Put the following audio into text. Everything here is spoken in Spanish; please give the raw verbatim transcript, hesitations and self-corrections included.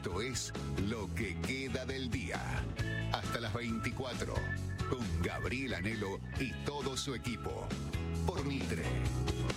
Esto es Lo que queda del día. Hasta las veinticuatro. Con Gabriel Anhelo y todo su equipo. Por Mitre.